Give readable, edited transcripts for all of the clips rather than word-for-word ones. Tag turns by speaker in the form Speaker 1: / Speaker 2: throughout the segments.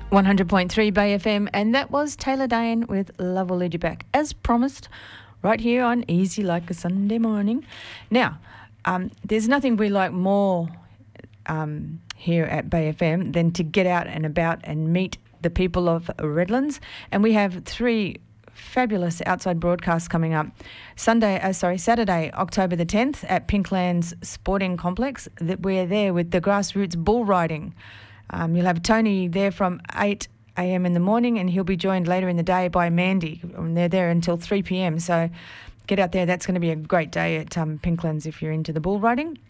Speaker 1: 100.3 Bay FM, and that was Taylor Dane with Love Will Lead You Back, as promised, right here on Easy Like a Sunday Morning. Now, there's nothing we like more here at Bay FM than to get out and about and meet the people of Redlands, and we have three fabulous outside broadcasts coming up. Saturday, October the 10th at Pinklands Sporting Complex. We're there with the grassroots bull riding. You'll have Tony there from 8 a.m. in the morning, and he'll be joined later in the day by Mandy. They're there until 3 p.m. So get out there. That's going to be a great day at Pinklands if you're into the bull riding.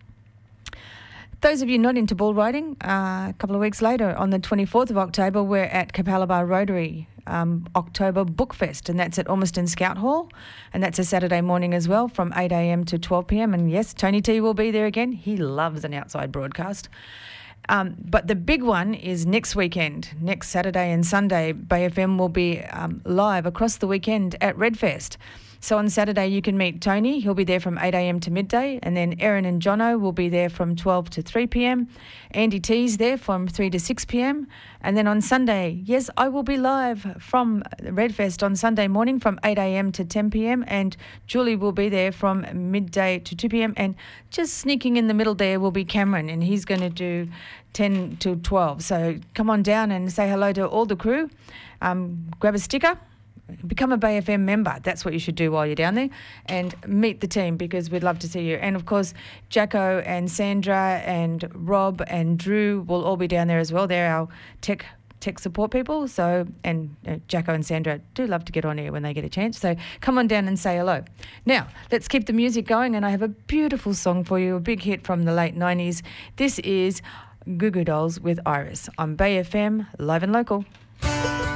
Speaker 1: Those of you not into bull riding, a couple of weeks later, on the 24th of October, we're at Capalaba Rotary October Bookfest, and that's at Ormiston Scout Hall, and that's a Saturday morning as well from 8 a.m. to 12 p.m. And yes, Tony T will be there again. He loves an outside broadcast. But the big one is next weekend, next Saturday and Sunday. Bay FM will be live across the weekend at Redfest. So on Saturday you can meet Tony. He'll be there from 8 a.m. to midday. And then Erin and Jono will be there from 12 to 3 p.m. Andy T's there from 3 to 6 p.m. And then on Sunday, yes, I will be live from Redfest on Sunday morning from 8 a.m. to 10 p.m. And Julie will be there from midday to 2 p.m. And just sneaking in the middle there will be Cameron, and he's going to do 10 to 12. So come on down and say hello to all the crew. Grab a sticker. Become a Bay FM member. That's what you should do while you're down there, and meet the team, because we'd love to see you. And of course, Jacko and Sandra and Rob and Drew will all be down there as well. They're our tech support people. So, and Jacko and Sandra do love to get on here when they get a chance. So come on down and say hello. Now, let's keep the music going, and I have a beautiful song for you, a big hit from the late 90s. This is Goo Goo Dolls with Iris on Bay FM, live and local.